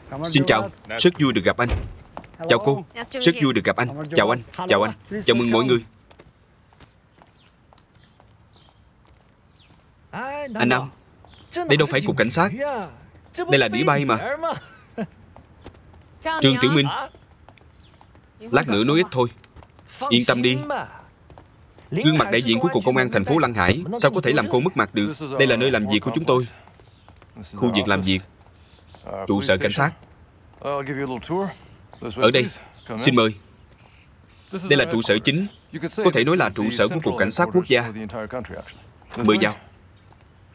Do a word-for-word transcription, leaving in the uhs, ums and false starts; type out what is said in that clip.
Xin chào, rất vui được gặp anh. Chào cô, rất vui được gặp anh. Chào anh, chào anh. Chào mừng mọi người. Anh Nam, đây đâu phải cục cảnh sát. Đây là đĩa bay mà. Trương Tiểu Minh, lát nữa nói ít thôi. Yên tâm đi. Gương mặt đại diện của cục công an thành phố Lăng Hải sao có thể làm cô mất mặt được. Đây là nơi làm việc của chúng tôi. Khu vực làm việc, trụ sở cảnh sát. Ở đây, xin mời. Đây là trụ sở chính, có thể nói là trụ sở của Cục Cảnh sát Quốc gia. Mời vào.